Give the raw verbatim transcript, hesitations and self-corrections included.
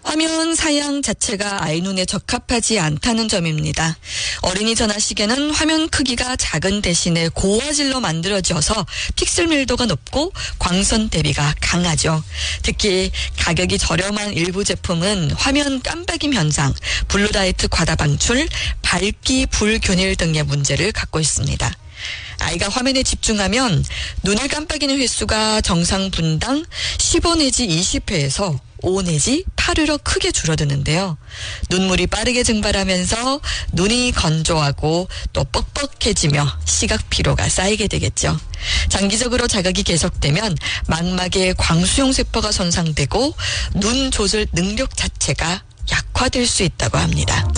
화면 사양 자체가 아이 눈에 적합하지 않다는 점입니다. 어린이 전화시계는 화면 크기가 작은 대신에 고화질로 만들어져서 픽셀 밀도가 높고 광선 대비가 강하죠. 특히 가격이 저렴한 일부 제품은 화면 깜빡임 현상, 블루라이트 과다 방출, 밝기 불균일 등의 문제를 갖고 있습니다. 아이가 화면에 집중하면 눈을 깜빡이는 횟수가 정상 분당 십오 내지 이십 회에서 오 내지 팔 회로 크게 줄어드는데요. 눈물이 빠르게 증발하면서 눈이 건조하고 또 뻑뻑해지며 시각 피로가 쌓이게 되겠죠. 장기적으로 자극이 계속되면 망막의 광수용 세포가 손상되고 눈 조절 능력 자체가 약화될 수 있다고 합니다.